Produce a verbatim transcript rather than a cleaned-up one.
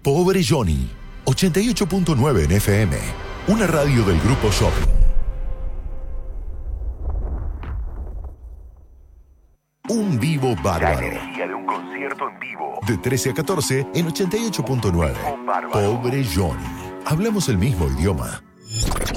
Pobre Johnny, ochenta y ocho punto nueve en F M, una radio del Grupo Shopping. Un vivo bárbaro. La energía de un concierto en vivo. De trece a catorce en ochenta y ocho punto nueve. Pobre Johnny. Hablamos el mismo idioma.